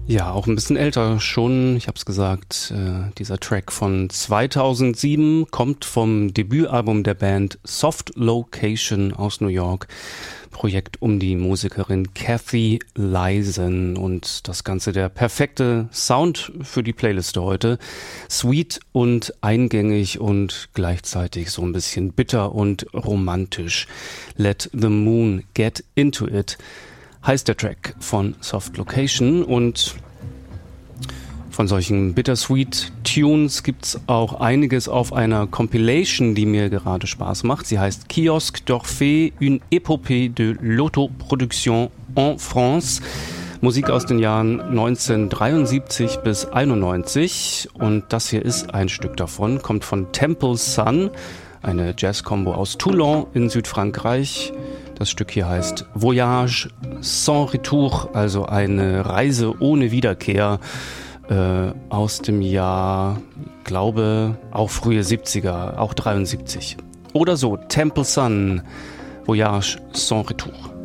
Ja, auch ein bisschen älter schon. Ich habe es gesagt, dieser Track von 2007 kommt vom Debütalbum der Band Soft Location aus New York. Projekt um die Musikerin Cathy Lyson und das Ganze der perfekte Sound für die Playliste heute. Sweet und eingängig und gleichzeitig so ein bisschen bitter und romantisch. Let the Moon Get Into It heißt der Track von Soft Location und von solchen Bittersweet Tunes gibt's auch einiges auf einer Compilation, die mir gerade Spaß macht. Sie heißt Kiosque d'Orphée, une épopée de l'autoproduction en France. Musik aus den Jahren 1973 bis 91 und das hier ist ein Stück davon, kommt von Temple Sun, eine Jazz-Combo aus Toulon in Südfrankreich. Das Stück hier heißt Voyage sans retour, also eine Reise ohne Wiederkehr. Aus dem Jahr, glaube, auch frühe 70er, auch 73. Oder so, Temple Sun, Voyage sans retour.